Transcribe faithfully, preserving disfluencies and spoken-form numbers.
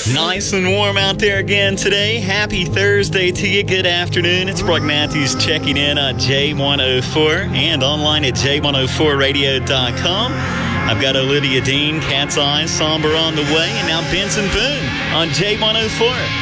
Nice and warm out there again today. Happy Thursday to you. Good afternoon. It's Brock Matthews checking in on J one oh four and online at j one oh four radio dot com. I've got Olivia Dean, Cat's Eye, Somber on the way, and now Benson Boone on J one oh four.